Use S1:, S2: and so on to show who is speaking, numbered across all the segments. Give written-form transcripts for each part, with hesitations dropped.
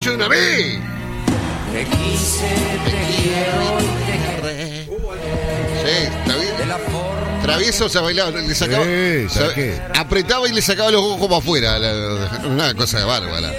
S1: de una vez.
S2: Te quise, te quiero y te querré.
S1: Sí, está bien. Travieso se bailaba, le sacaba, apretaba y le sacaba los ojos para afuera. Una cosa de bárbara.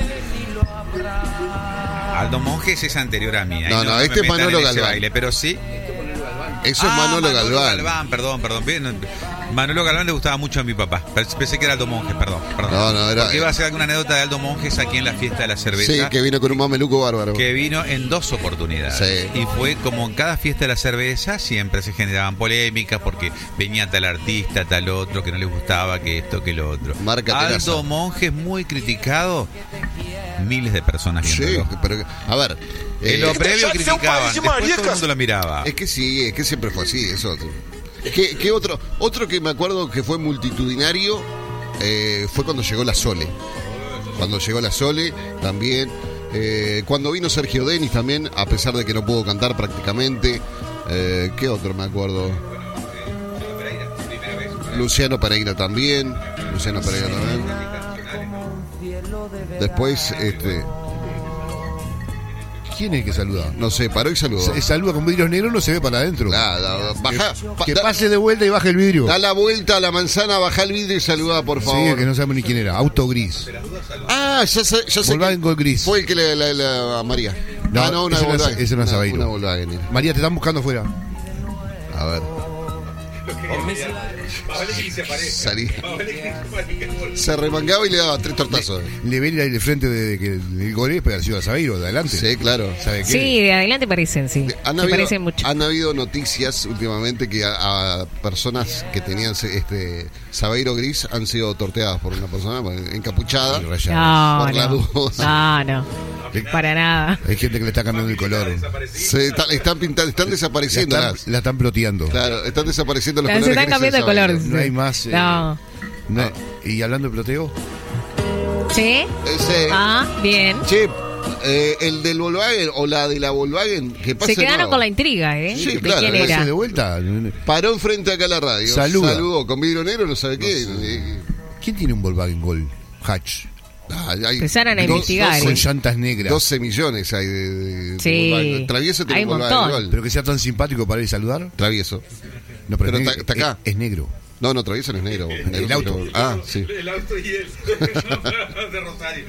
S3: Aldo Monjes es anterior a mí.
S1: No, este es Manolo Galván.
S3: Baile, pero sí.
S1: Eso es Manolo Galván.
S3: Perdón. Manolo Galván le gustaba mucho a mi papá. Pensé que era Aldo Monjes, perdón.
S1: No, era.
S3: Porque iba a hacer alguna anécdota de Aldo Monjes aquí en la fiesta de la cerveza.
S1: Sí, que vino con un mameluco bárbaro.
S3: Que vino en 2 oportunidades. Sí. Y fue como en cada fiesta de la cerveza, siempre se generaban polémicas porque venía tal artista, tal otro, que no les gustaba, que esto, que lo otro. Aldo Monjes muy criticado. Miles de personas viéndolo.
S1: Sí, pero a ver.
S3: En lo previo criticaban, después todo el mundo lo miraba.
S1: Es que sí, es que siempre fue así, eso. ¿Qué otro que me acuerdo que fue multitudinario fue cuando llegó la Sole. Cuando llegó la Sole, también. Cuando vino Sergio Denis también, a pesar de que no pudo cantar prácticamente. ¿Qué otro me acuerdo? Luciano Pereira también. Después,
S4: ¿quién es que saluda?
S1: No sé, paró y saludó.
S4: Saluda con vidrios negros, no se ve para adentro.
S1: Baja,
S4: que pase de vuelta y baje el vidrio.
S1: Da la vuelta a la manzana, baja el vidrio y saluda, por favor.
S4: Sí, que no sabemos ni quién era. Auto gris.
S1: Ya sé.
S4: Volkswagen Gol gris.
S1: Fue el que a María.
S4: No, una Volkswagen. Ese no es Sabeiro.
S1: Una Volkswagen.
S4: María, te están buscando afuera.
S1: A ver. Salí. Se remangaba y le daba 3 tortazos.
S4: Le ve el frente del gol, pero ha sido a Sabeiro, de adelante.
S1: Sí, claro.
S5: ¿Sabe qué? Sí, de adelante parecen, sí. Parecen mucho.
S1: Han habido noticias últimamente que a personas que tenían Sabeiro gris han sido torteadas por una persona encapuchada.
S5: No, para nada.
S4: Hay gente que le está cambiando el color.
S1: Están desapareciendo.
S4: La están ploteando.
S1: Claro, están desapareciendo los colores.
S5: Se están cambiando de color.
S4: No hay más.
S5: No.
S4: ¿Y hablando de ploteo?
S5: ¿Sí? Bien.
S1: Che, el del Volkswagen o la de la Volkswagen, que pasa.
S5: Se quedaron con la intriga, ¿eh?
S1: Sí, claro.
S5: ¿Quién era?
S4: De vuelta.
S1: Paró enfrente acá a la radio. Saludó con vidrio negro, no sabe qué.
S4: ¿Quién tiene un Volkswagen Gol Hatch?
S5: Empezaron a investigar.
S4: Con llantas negras.
S1: 12 millones hay de
S5: sí.
S1: Travieso tiene
S5: un montón.
S1: Gol.
S4: Pero que sea tan simpático para ir a saludar.
S1: Travieso.
S4: No, pero
S1: está acá.
S4: Es negro.
S1: No, Travieso no es negro.
S4: El auto.
S1: Sí.
S3: El auto y él. De Rosario.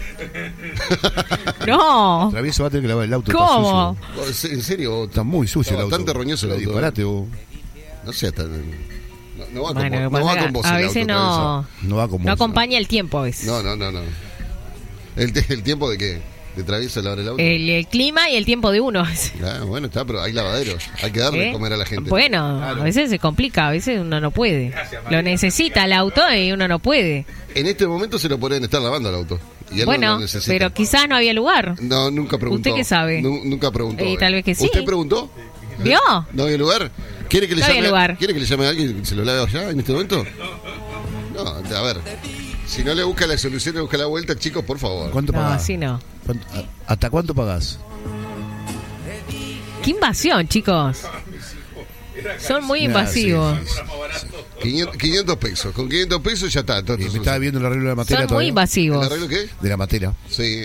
S5: No.
S4: Travieso va a tener que lavar el auto.
S5: ¿Cómo?
S1: ¿En serio?
S4: Está muy sucio el auto.
S1: Bastante roñoso el auto.
S4: Disparate vos.
S1: No sé, no va con vos.
S5: A veces no
S4: va con vos.
S5: No acompaña el tiempo a veces.
S1: No. ¿El tiempo de qué? ¿De Travieso lavar el auto?
S5: El clima y el tiempo de uno.
S1: Bueno, está, pero hay lavaderos. Hay que darle de comer a la gente.
S5: Bueno, claro. A veces se complica, a veces uno no puede. Lo necesita el auto y uno no puede.
S1: En este momento se lo podrían estar lavando el auto. Y
S5: bueno,
S1: no
S5: pero quizás no había lugar.
S1: No, nunca preguntó.
S5: ¿Usted qué sabe?
S1: Nunca preguntó.
S5: Tal vez que sí.
S1: ¿Usted preguntó?
S5: ¿Vio?
S1: ¿No había lugar? ¿Quiere que le llame a alguien que se lo lave allá en este momento? No, a ver. Si no le busca la solución, le busca la vuelta, chicos, por favor.
S4: ¿Cuánto pagás?
S5: No, así no.
S4: ¿Hasta cuánto pagás?
S5: ¡Qué invasión, chicos! Son muy invasivos.
S1: Sí. 500 pesos. Con 500 pesos ya está. Entonces,
S4: me estaba viendo el arreglo de la matera.
S5: Son todavía muy invasivos.
S1: ¿El arreglo qué?
S4: De la matera.
S1: Sí.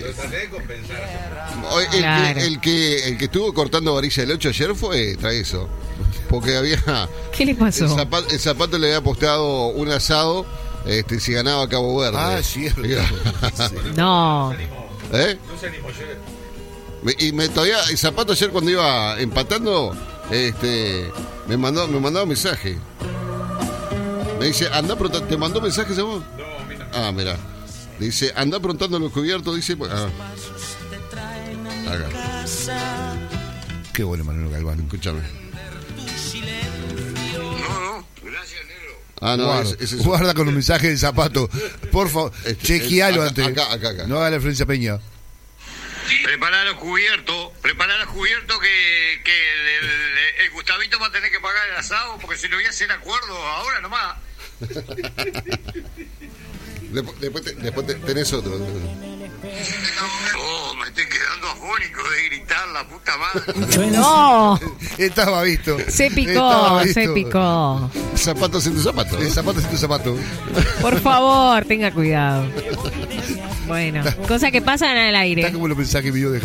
S1: El que estuvo cortando varilla del 8 ayer fue Travieso. Porque había...
S5: ¿Qué le pasó?
S1: El zapato le había apostado un asado si ganaba Cabo Verde.
S4: Cierto.
S5: No.
S1: No se animó ayer. Todavía el zapato ayer cuando iba empatando, me mandó un mensaje. Me dice, ¿te mandó mensajes a vos?
S3: No, a mí no.
S1: Mira. Dice, anda aprontando los cubiertos, dice. Acá.
S4: Qué bueno, Manolo Galván.
S1: Escúchame.
S4: Guarda con un mensaje del zapato. Por favor, chequealo antes.
S1: Acá.
S4: No haga la referencia Peña.
S6: Prepará los cubiertos que el Gustavito va a tener que pagar el asado, porque si lo voy a hacer acuerdo ahora nomás.
S1: Después tenés otro.
S6: Me estoy quedando afónico de gritar, la puta madre.
S5: No.
S4: Estaba visto.
S5: Se picó.
S1: Zapatos en tu zapato.
S4: Zapatos en tu zapato.
S5: Por favor, tenga cuidado. Bueno, cosas que pasan al aire.
S4: Está como los mensajes míos de